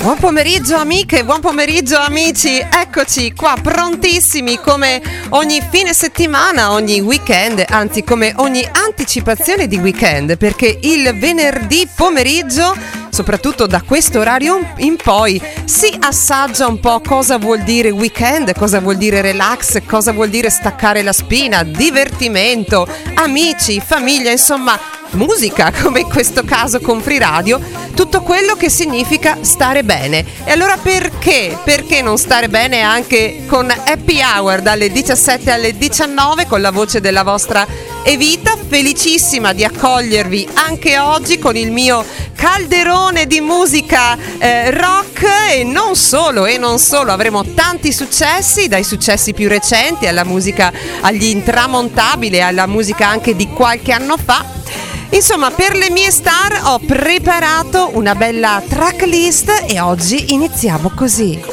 Buon pomeriggio amiche, buon pomeriggio amici, eccoci qua prontissimi come ogni fine settimana, ogni weekend, anzi come ogni anticipazione di weekend, perché il venerdì pomeriggio, soprattutto da questo orario in poi, si assaggia un po' cosa vuol dire weekend, cosa vuol dire relax, cosa vuol dire staccare la spina, divertimento, amici, famiglia, insomma musica, come in questo caso con Free Radio, tutto quello che significa stare bene. E allora perché non stare bene anche con Happy Hour dalle 17 alle 19 con la voce della vostra Evita, felicissima di accogliervi anche oggi con il mio calderone di musica rock e non solo, avremo tanti successi, dai successi più recenti alla musica, agli intramontabili, alla musica anche di qualche anno fa. Insomma, per le mie star ho preparato una bella tracklist e oggi iniziamo così.